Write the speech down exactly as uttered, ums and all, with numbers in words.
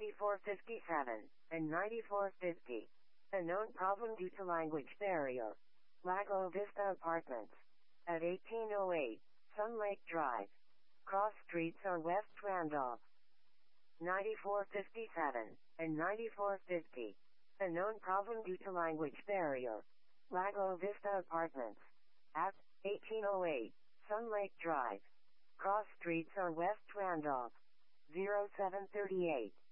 ninety-four fifty-seven, and ninety-four fifty. A known problem due to language barrier. Lago Vista Apartments. At eighteen oh eight, Sun Lake Drive. Cross streets on West Randolph. ninety-four fifty-seven, and ninety-four fifty. A known problem due to language barrier. Lago Vista Apartments. At eighteen oh eight, Sun Lake Drive. Cross streets on West Randolph. zero seven three eight.